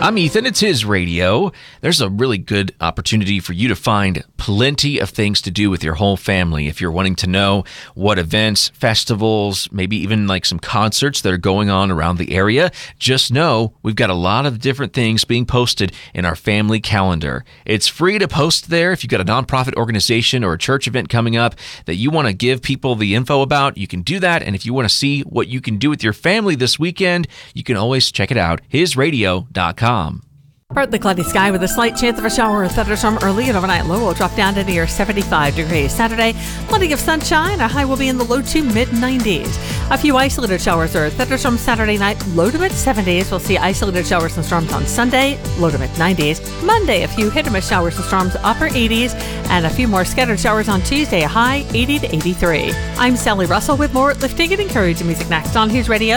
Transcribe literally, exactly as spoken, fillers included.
I'm Ethan. It's his radio. There's a really good opportunity for you to find plenty of things to do with your whole family. If you're wanting to know what events, festivals, maybe even like some concerts that are going on around the area, just know we've got a lot of different things being posted in our family calendar. It's free to post there. If you've got a nonprofit organization or a church event coming up that you want to give people the info about, you can do that. And if you want to see what you can do with your family this weekend, you can always check it out, his radio dot com. Partly cloudy sky with a slight chance of a shower or thunderstorm early, and overnight low will drop down to near seventy-five degrees. Saturday, plenty of sunshine. Our high will be in the low to mid nineties. A few isolated showers or thunderstorms Saturday night, low to mid seventies. We'll see isolated showers and storms on Sunday, low to mid nineties. Monday, a few hit and miss showers and storms, upper eighties, and a few more scattered showers on Tuesday, a high eighty to eighty-three. I'm Sally Russell with more lifting and encouraging music next on His Radio.